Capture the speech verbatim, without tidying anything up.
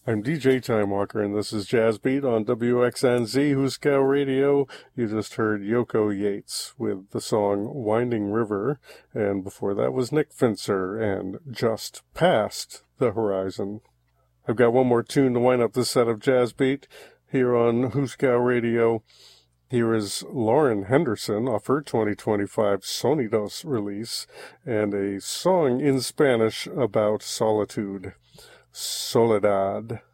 I'm D J Time Walker, and this is Jazz Beat on W X N Z Huskow Radio. You just heard Yoko Yates with the song Winding River, and before that was Nick Fincer and Just Past the Horizon. I've got one more tune to wind up this set of Jazz Beat here on Huskow Radio. Here is Lauren Henderson off her twenty twenty-five Sonidos release, and a song in Spanish about solitude. Soledad.